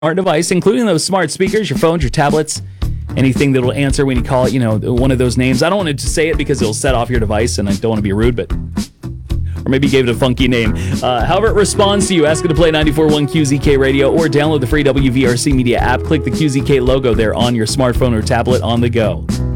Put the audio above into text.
smart device, including those smart speakers, your phones, your tablets, anything that will answer when you call it, one of those names. I don't want to say it because it'll set off your device, and I don't want to be rude, but... Or maybe you gave it a funky name. However it responds to you, ask it to play 94.1 QZK Radio or download the free WVRC Media app. Click the QZK logo there on your smartphone or tablet on the go.